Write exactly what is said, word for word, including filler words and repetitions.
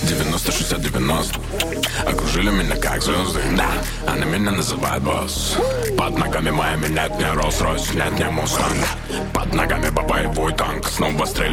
девяносто шестьдесят девяносто. Окружили меня как звезды, да. Они меня называют босс. Под ногами моими нет ни Rolls-Royce, нет ни Мустанг. Под ногами бабаевой танк. Снова стреляю